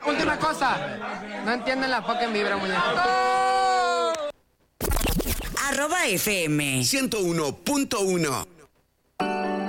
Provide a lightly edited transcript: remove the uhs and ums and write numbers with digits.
Última cosa. No entienden la fucking vibra, muñeco. @FM 101.1